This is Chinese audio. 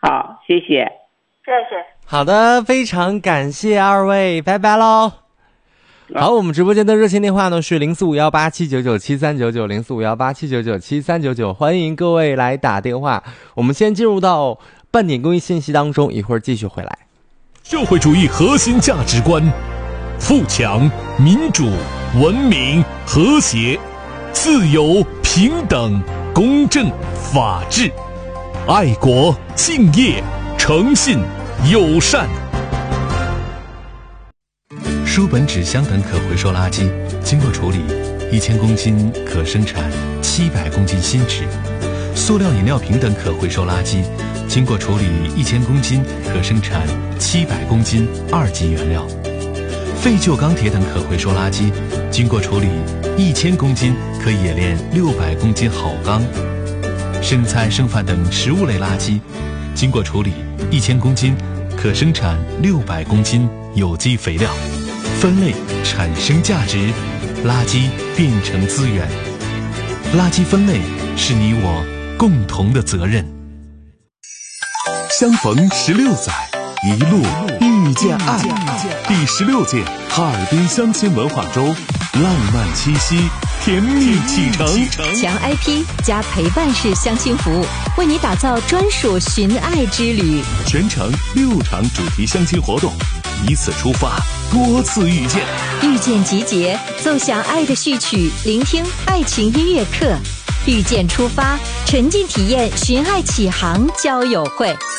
好，谢谢。 谢谢。 好的，非常感谢二位，拜拜喽。好，我们直播间的热线电话呢是045879973990451879973999，欢迎各位来打电话。我们先进入到半点公益信息当中，一会儿继续回来。 社会主义核心价值观：富强、民主、文明、和谐、自由、平等、公正、法治、爱国、敬业、诚信、友善。 书本、纸箱等可回收垃圾经过处理，1000公斤可生产700公斤新纸；塑料饮料瓶等可回收垃圾经过处理1000公斤可生产700公斤2级原料；废旧钢铁等可回收垃圾经过处理1000公斤可冶炼600公斤好钢；剩菜剩饭等食物类垃圾经过处理1000公斤可生产600公斤有机肥料。分类产生价值，垃圾变成资源。垃圾分类是你我共同的责任。 相逢16载，一路遇见爱。第16届哈尔滨相亲文化周，浪漫七夕，甜蜜启程。 强 IP 加陪伴式相亲服务，为你打造专属寻爱之旅。 全程6场主题相亲活动，以此出发，多次遇见。 遇见集结，奏响爱的序曲，聆听爱情音乐课。遇见出发，沉浸体验寻爱启航交友会。